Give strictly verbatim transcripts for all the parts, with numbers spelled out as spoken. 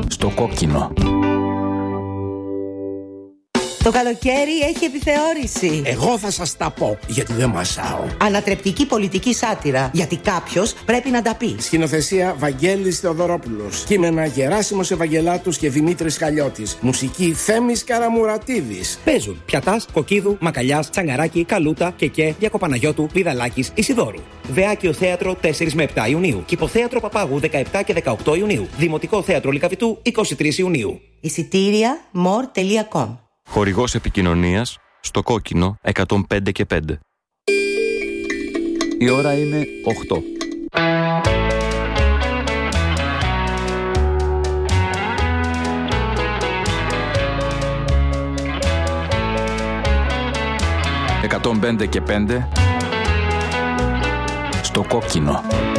στο κόκκινο. Το καλοκαίρι έχει επιθεώρηση. Εγώ θα σας τα πω, γιατί δεν μασάω. Ανατρεπτική πολιτική σάτυρα, γιατί κάποιος πρέπει να τα πει. Σκηνοθεσία Βαγγέλης Θεοδωρόπουλος. Κείμενα Γεράσιμος Ευαγγελάτους και Δημήτρης Χαλιώτης. Μουσική Θέμης Καραμουρατίδης. Παίζουν Πιατάς, Κοκκίδου, Μακαλιάς, Τσαγκαράκη, Καλούτα, Κεκέ, Διακοπαναγιώτου, Πηδαλάκης, Ισιδώρου. Δεάκιο Θέατρο τέσσερα με επτά Ιουνίου. Κηποθέατρο Παπάγου δεκαεπτά και δεκαοκτώ Ιουνίου. Δημοτικό Θέατρο Λυκαβητού είκοσι τρεις Ιουνίου. Εισιτήρια more τελεία com. Χορηγός επικοινωνίας στο κόκκινο εκατόν πέντε και πέντε. Η ώρα είναι οκτώ. εκατόν πέντε και πέντε στο κόκκινο.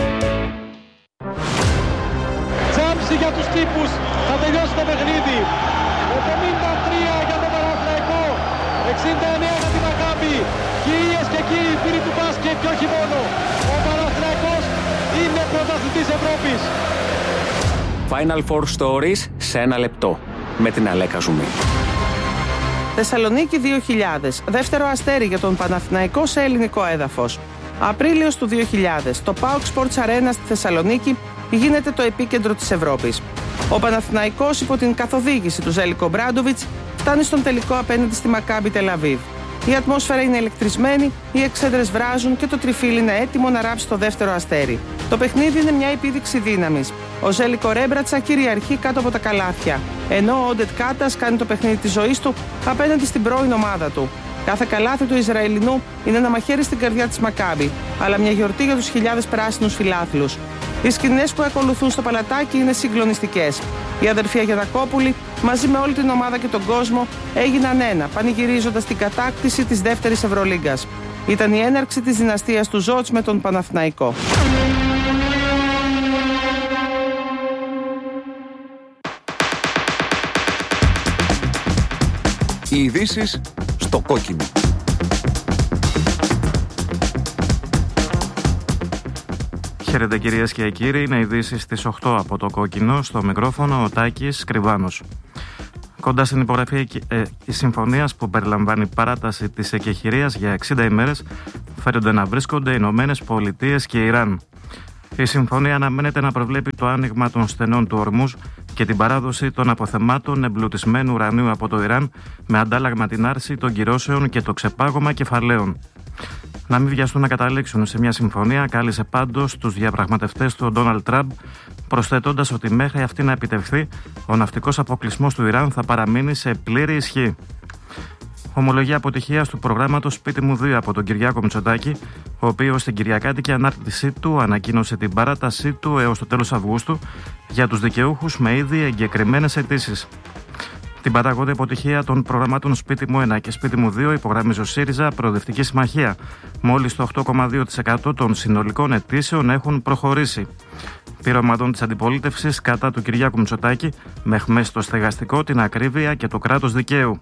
Τζάμψη για τους τύπους. Θα τελειώσει το παιχνίδι. εβδομήντα τρία για τον Παναθηναϊκό. εξήντα εννέα για τη Μακάμπι. Κυρίες και κύριοι φίλοι του μπάσκετ και όχι μόνο. Ο Παναθηναϊκός είναι πρωταθλητής Ευρώπης. Final Four Stories σε ένα λεπτό. Με την Αλέκα Ζουμί. Θεσσαλονίκη δύο χιλιάδες. Δεύτερο αστέρι για τον Παναθηναϊκό σε ελληνικό έδαφος. Απρίλιος του δύο χιλιάδες. Το πάοκ Sports Arena στη Θεσσαλονίκη γίνεται το επίκεντρο της Ευρώπης. Ο Παναθηναϊκός υπό την καθοδήγηση του Ζέλικο Μπράντοβιτς φτάνει στον τελικό απέναντι στη Μακάμπι Τελαβίβ. Η ατμόσφαιρα είναι ηλεκτρισμένη, οι εξέδρες βράζουν και το τριφύλι είναι έτοιμο να ράψει το δεύτερο αστέρι. Το παιχνίδι είναι μια επίδειξη δύναμης. Ο Ζέλικο Ρέμπρατσα κυριαρχεί κάτω από τα καλάθια, ενώ ο Όντετ Κάτας κάνει το παιχνίδι της ζωής του απέναντι στην πρώην ομάδα του. Κάθε καλάθι του Ισραηλινού είναι ένα μαχαίρι στην καρδιά της Μακάμπι, αλλά μια γιορτή για τους χιλιάδες πράσινους φιλάθλους. Οι σκηνές που ακολουθούν στο παλατάκι είναι συγκλονιστικές. Οι αδερφοί Αγιανακόπουλοι, μαζί με όλη την ομάδα και τον κόσμο, έγιναν ένα, πανηγυρίζοντας την κατάκτηση της δεύτερης Ευρωλίγκας. Ήταν η έναρξη της δυναστείας του Ζότς με τον Παναθηναϊκό. Οι ειδήσεις στο κόκκινο. Χαίρετε κυρίες και κύριοι, είναι ειδήσεις στις οκτώ από το κόκκινο, στο μικρόφωνο ο Τάκης Κρυβάνος. Κοντά στην υπογραφή ε, η συμφωνίας που περιλαμβάνει παράταση της εκεχηρίας για εξήντα ημέρες φέρονται να βρίσκονται οι Ηνωμένες Πολιτείες και Ιράν. Η συμφωνία αναμένεται να προβλέπει το άνοιγμα των στενών του Ορμούζ και την παράδοση των αποθεμάτων εμπλουτισμένου ουρανίου από το Ιράν με αντάλλαγμα την άρση των κυρώσεων και το ξεπάγωμα κεφαλαίων. Να μην βιαστούν να καταλήξουν σε μια συμφωνία, κάλεσε πάντως τους διαπραγματευτές του Ντόναλντ Τραμπ, προσθέτοντας ότι μέχρι αυτή να επιτευχθεί, ο ναυτικός αποκλεισμός του Ιράν θα παραμείνει σε πλήρη ισχύ. Ομολογία αποτυχίας του προγράμματος Σπίτι μου δύο από τον Κυριάκο Μητσοτάκη, ο οποίος στην κυριακάτικη ανάρτησή του ανακοίνωσε την παράτασή του έως το τέλος Αυγούστου για τους δικαιούχους με ήδη εγκεκριμένες αιτήσεις. Την παταγώδη αποτυχία των προγραμμάτων Σπίτι μου ένα και Σπίτι μου δύο υπογραμμίζει ο ΣΥΡΙΖΑ Προοδευτική Συμμαχία. Μόλις το οκτώ κόμμα δύο τοις εκατό των συνολικών αιτήσεων έχουν προχωρήσει. Πειρωματών της αντιπολίτευσης κατά του Κυριάκου Μητσοτάκη με χμές στο στεγαστικό, την ακρίβεια και το κράτος δικαίου.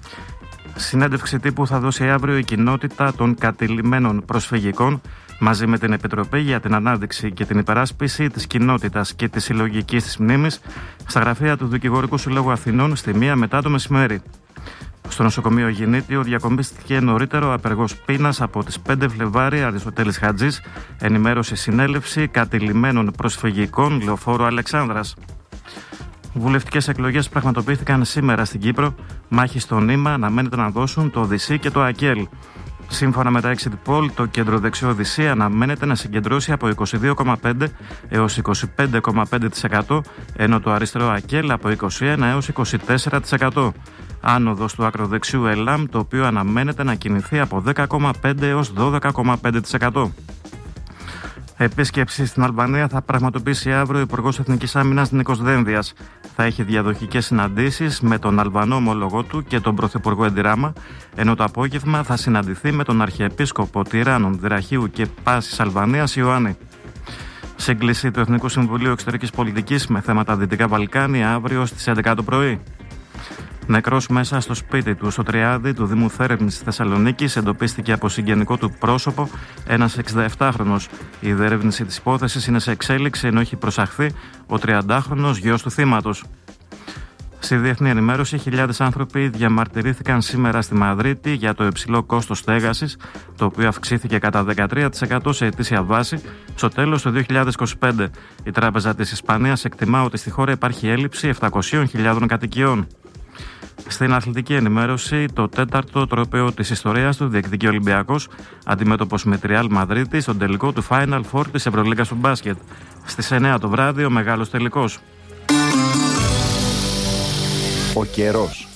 Συνέντευξη τύπου θα δώσει αύριο η κοινότητα των κατηλημένων προσφυγικών μαζί με την Επιτροπή για την Ανάδειξη και την Υπεράσπιση της Κοινότητας και της Συλλογικής της Μνήμης στα γραφεία του Δικηγορικού Συλλόγου Αθηνών στη μία μετά το μεσημέρι. Στο νοσοκομείο Γεννήτιο διακομίστηκε νωρίτερο απεργός πείνας από τις πέντε Φλεβάρι. Αριστοτέλης Χατζής ενημέρωσε συνέλευση κατηλημένων προσφυγικών Λεωφόρου Αλεξάνδρας. Βουλευτικές εκλογές πραγματοποιήθηκαν σήμερα στην Κύπρο. Μάχη στο νήμα αναμένεται να δώσουν το Οδυσσή και το ΑΚΕΛ. Σύμφωνα με τα exit poll, το κεντροδεξιό Οδυσσή αναμένεται να συγκεντρώσει από είκοσι δύο κόμμα πέντε έως είκοσι πέντε κόμμα πέντε τοις εκατό, ενώ το αριστερό ΑΚΕΛ από είκοσι ένα έως είκοσι τέσσερα τοις εκατό. Άνοδος του ακροδεξιού ΕΛΑΜ, το οποίο αναμένεται να κινηθεί από δέκα κόμμα πέντε έως δώδεκα κόμμα πέντε τοις εκατό. Επίσκεψη στην Αλβανία θα πραγματοποιήσει αύριο ο Υπουργός Εθνικής Άμυνας Νίκος Δένδιας. Θα έχει διαδοχικές συναντήσεις με τον Αλβανό ομολογό του και τον Πρωθυπουργό Εντιράμα, ενώ το απόγευμα θα συναντηθεί με τον Αρχιεπίσκοπο Τυράννων, Δραχείου και Πάσης Αλβανίας Ιωάννη. Σύγκληση του Εθνικού Συμβουλίου Εξωτερικής Πολιτικής με θέματα Δυτικά Βαλκάνια αύριο στις έντεκα το πρωί. Νεκρός μέσα στο σπίτι του, στο Τριάδι του Δήμου Θέρμης της Θεσσαλονίκης, εντοπίστηκε από συγγενικό του πρόσωπο ένας εξηνταεπτάχρονος. Η διερεύνηση της υπόθεσης είναι σε εξέλιξη, ενώ έχει προσαχθεί ο τριαντάχρονος γιος του θύματος. Στη διεθνή ενημέρωση, χιλιάδες άνθρωποι διαμαρτυρήθηκαν σήμερα στη Μαδρίτη για το υψηλό κόστος στέγασης, το οποίο αυξήθηκε κατά δεκατρία τοις εκατό σε ετήσια βάση στο τέλος του δύο χιλιάδες είκοσι πέντε. Η Τράπεζα της Ισπανίας εκτιμά ότι στη χώρα υπάρχει έλλειψη επτακόσιες χιλιάδες κατοικιών. Στην αθλητική ενημέρωση, το τέταρτο τρόπαιο της ιστορίας του διεκδικεί ο Ολυμπιακός, αντιμέτωπος με τη Ρεάλ Μαδρίτη στον τελικό του Final Four της Ευρωλίγκας του μπάσκετ. Στις εννιά το βράδυ ο μεγάλος τελικός. Ο καιρός.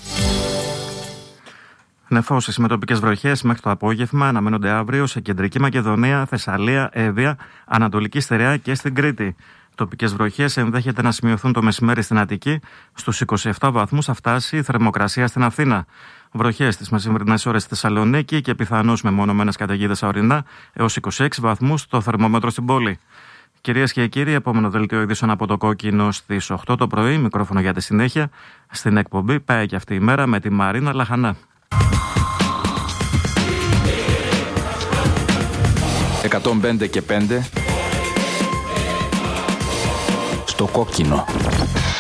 Νεφώσεις με τοπικές βροχές μέχρι το απόγευμα αναμένονται αύριο σε κεντρική Μακεδονία, Θεσσαλία, Εύβοια, Ανατολική Στερεά και στην Κρήτη. Τοπικές βροχές ενδέχεται να σημειωθούν το μεσημέρι στην Αττική. Στους είκοσι επτά βαθμούς θα φτάσει η θερμοκρασία στην Αθήνα. Βροχές στις μεσημερινές ώρες στη Θεσσαλονίκη και πιθανώς με μονομένες καταιγίδες ορεινά έως είκοσι έξι βαθμούς το θερμόμετρο στην πόλη. Κυρίες και κύριοι, επόμενο δελτίο ειδήσεων από το Κόκκινο στις οκτώ το πρωί. Μικρόφωνο για τη συνέχεια. Στην εκπομπή πάει και αυτή η μέρα με τη Μαρίνα Λαχανά. εκατόν πέντε και πέντε στο Κόκκινο.